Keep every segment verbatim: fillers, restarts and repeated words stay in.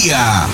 día.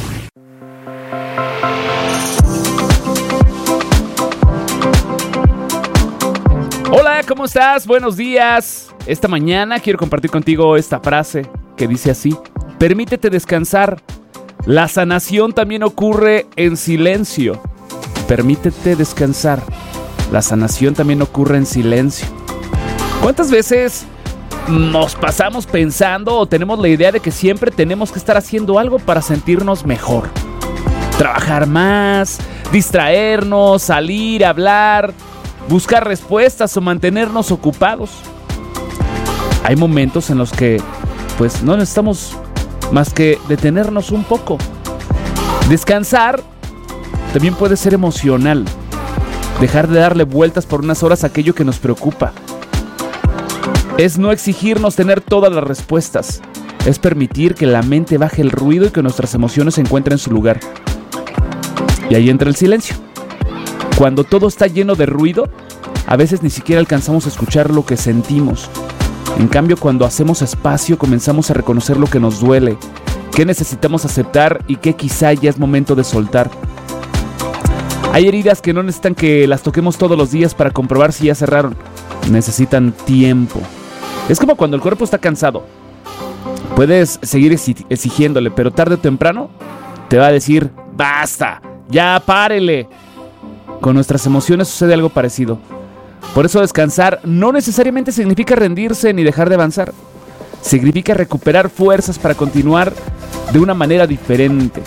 Hola, ¿cómo estás? Buenos días. Esta mañana quiero compartir contigo esta frase que dice así: permítete descansar. La sanación también ocurre en silencio. Permítete descansar. La sanación también ocurre en silencio. ¿Cuántas veces nos pasamos pensando o tenemos la idea de que siempre tenemos que estar haciendo algo para sentirnos mejor? Trabajar más, distraernos, salir, hablar, buscar respuestas o mantenernos ocupados. Hay momentos en los que pues no necesitamos más que detenernos un poco. Descansar también puede ser emocional. Dejar de darle vueltas por unas horas a aquello que nos preocupa. Es no exigirnos tener todas las respuestas. Es permitir que la mente baje el ruido y que nuestras emociones se encuentren en su lugar. Y ahí entra el silencio. Cuando todo está lleno de ruido, a veces ni siquiera alcanzamos a escuchar lo que sentimos. En cambio, cuando hacemos espacio, comenzamos a reconocer lo que nos duele, qué necesitamos aceptar y qué quizá ya es momento de soltar. Hay heridas que no necesitan que las toquemos todos los días para comprobar si ya cerraron. Necesitan tiempo. Es como cuando el cuerpo está cansado. Puedes seguir exigiéndole, pero tarde o temprano te va a decir: ¡basta! ¡Ya párele! Con nuestras emociones sucede algo parecido. Por eso descansar no necesariamente significa rendirse ni dejar de avanzar. Significa recuperar fuerzas para continuar de una manera diferente.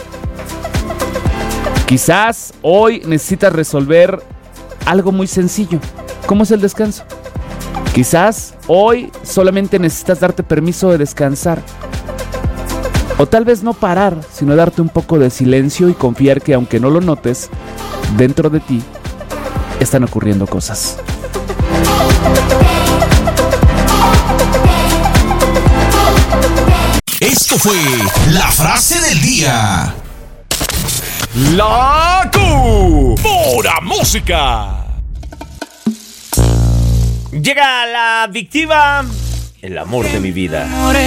Quizás hoy necesitas resolver algo muy sencillo, como es el descanso. Quizás hoy solamente necesitas darte permiso de descansar. O tal vez no parar, sino darte un poco de silencio y confiar que, aunque no lo notes, dentro de ti están ocurriendo cosas. Esto fue la frase del día. La Q. Pura música. Llega la adictiva, el amor de mi vida.